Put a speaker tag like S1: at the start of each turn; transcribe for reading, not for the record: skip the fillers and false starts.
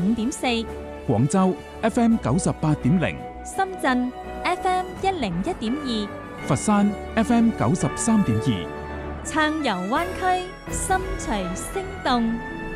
S1: 95.4，
S2: 廣州 FM 98.0，
S1: 深圳 FM 101.2，
S2: 佛山 FM 93.2，
S1: 撐遊灣區，心隨聲動。